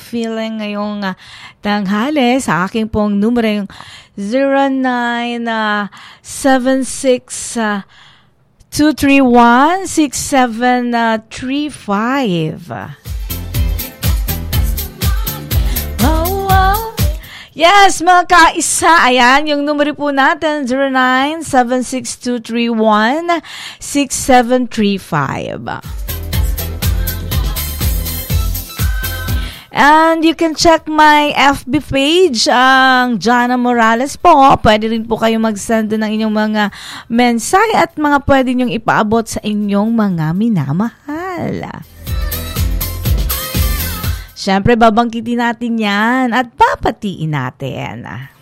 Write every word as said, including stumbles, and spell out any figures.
feeling ngayong uh, tanghali sa aking pong numero yung zero nine seven six two three one six seven three five. Yes, mga kaisa, ayan, yung numero po natin, zero nine seven six two three one six seven three five. And you can check my F B page, ang Jana Morales po. Pwede rin po kayo mag-send ng inyong mga mensahe at mga pwede nyong ipaabot sa inyong mga minamahal. Siyempre, babangkitin natin yan at papatiin natin.